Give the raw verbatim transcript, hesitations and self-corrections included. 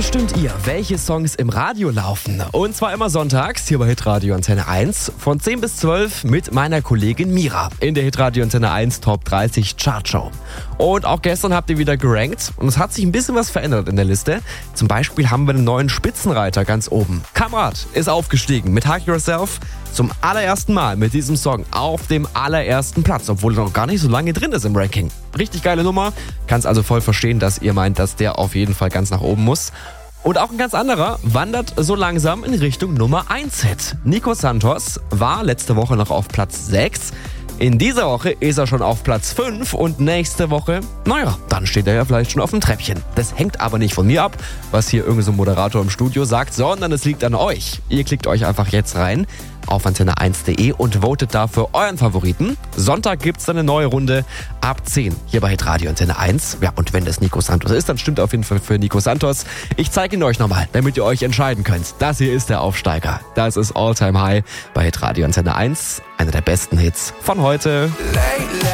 bestimmt ihr, welche Songs im Radio laufen. Und zwar immer sonntags hier bei Hitradio Antenne eins von zehn bis zwölf mit meiner Kollegin Mira in der Hitradio Antenne eins Top dreißig Chartshow. Und auch gestern habt ihr wieder gerankt und es hat sich ein bisschen was verändert in der Liste. Zum Beispiel haben wir einen neuen Spitzenreiter ganz oben. Kamerad ist aufgestiegen mit Hug Yourself zum allerersten Mal mit diesem Song auf dem allerersten Platz, obwohl er noch gar nicht so lange drin ist im Ranking. Richtig geile Nummer, kann's also voll verstehen, dass ihr meint, dass der auf jeden Fall ganz nach oben muss. Und auch ein ganz anderer wandert so langsam in Richtung Nummer eins Hit. Nico Santos war letzte Woche noch auf Platz sechs. In dieser Woche ist er schon auf Platz fünf und nächste Woche, naja, dann steht er ja vielleicht schon auf dem Treppchen. Das hängt aber nicht von mir ab, was hier irgendein so Moderator im Studio sagt, sondern es liegt an euch. Ihr klickt euch einfach jetzt rein auf antenne eins punkt de und votet dafür euren Favoriten. Sonntag gibt's dann eine neue Runde ab zehn hier bei Hitradio Antenne eins. Ja, und wenn das Nico Santos ist, dann stimmt auf jeden Fall für Nico Santos. Ich zeige ihn euch nochmal, damit ihr euch entscheiden könnt. Das hier ist der Aufsteiger. Das ist All Time High bei Hitradio Antenne eins. Einer der besten Hits von heute.